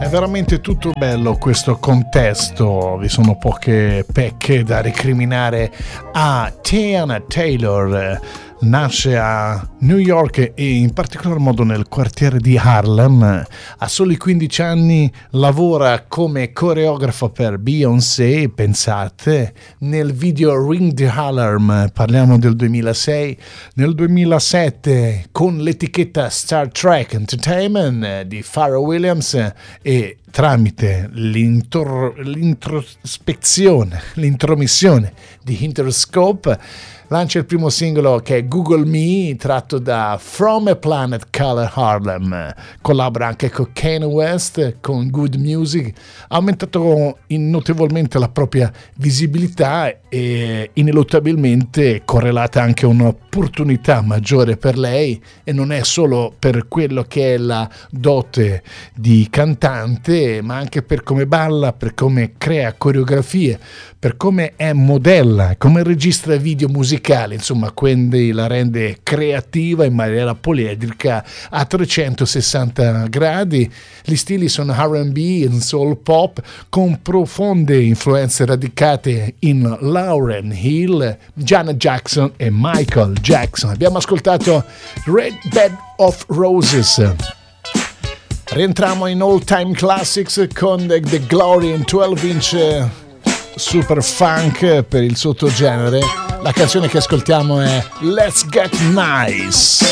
veramente tutto bello questo contesto, vi sono poche pecche da recriminare a Teyana Taylor. Nasce a New York e in particolar modo nel quartiere di Harlem. A soli 15 anni lavora come coreografo per Beyoncé, pensate, nel video Ring the Alarm, parliamo del 2006. Nel 2007 con l'etichetta Star Trek Entertainment di Pharrell Williams e tramite l'intromissione di Interscope lancia il primo singolo che è Google Me, tratto da From a Planet Color Harlem. Collabora anche con Kanye West, con Good Music, ha aumentato notevolmente la propria visibilità e ineluttabilmente correlata anche un'opportunità maggiore per lei, e non è solo per quello che è la dote di cantante, ma anche per come balla, per come crea coreografie, per come è modella, come registra video musicali, insomma, quindi la rende creativa in maniera poliedrica a 360 gradi. Gli stili sono R&B e soul pop con profonde influenze radicate in Lauryn Hill, Janet Jackson e Michael Jackson. Abbiamo ascoltato Red Bed of Roses. Rientriamo in All Time Classics con The Glory in 12-inch super funk per il sottogenere. La canzone che ascoltiamo è Let's Get Nice.